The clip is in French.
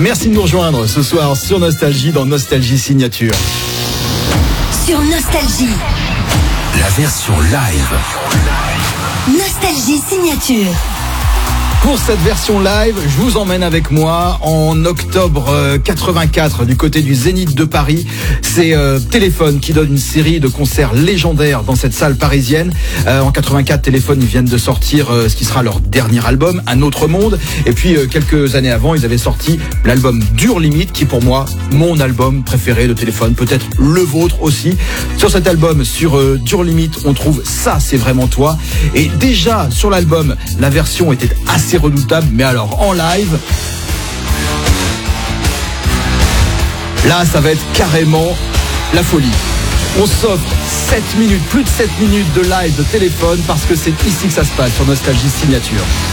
Merci de nous rejoindre ce soir sur Nostalgie dans Nostalgie Signature. Sur Nostalgie, la version live. Nostalgie Signature. Pour cette version live, je vous emmène avec moi en octobre 84 du côté du Zénith de Paris. C'est Téléphone qui donne une série de concerts légendaires dans cette salle parisienne. En 84, Téléphone, ils viennent de sortir ce qui sera leur dernier album, Un autre monde. Et puis quelques années avant, ils avaient sorti l'album Dur Limite, qui est pour moi mon album préféré de Téléphone, peut-être le vôtre aussi. Sur cet album, sur Dur Limite, on trouve Ça c'est vraiment toi. Et déjà sur l'album, la version était assez redoutable, mais alors en live, là ça va être carrément la folie. On s'offre 7 minutes, plus de 7 minutes de live de Téléphone, parce que c'est ici que ça se passe sur Nostalgie Signature.